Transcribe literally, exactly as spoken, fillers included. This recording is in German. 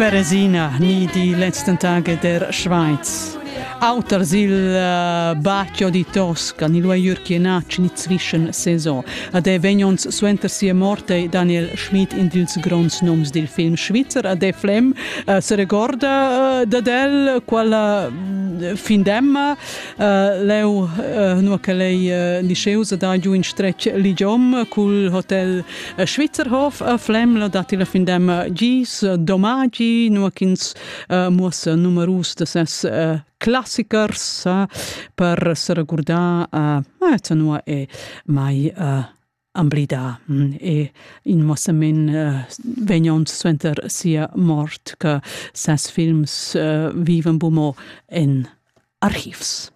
Beresina, ni die letzten Tage der Schweiz. Auters il uh, Baccio di Tosca, ni lui Jürkienacci ni zwischen Saison. Ade vegnons suenter sia morte Daniel Schmid in dils grons noms del film Schweizer. Ade flem uh, se recorda uh, dadel quella uh, findemma uh, leu uh, no che lei uh, diceus da giù in stretch ligiom cul hotel uh, Schweizerhof uh, flem la dati la findemma gis uh, domagi no chins uh, mus numerus de ses uh, klassikers uh, per se recordar uh, ma no e mai uh, amblida mm, e in mossamen uh, vegnons suenter sia mort che ses films uh, viven bumo en archivs.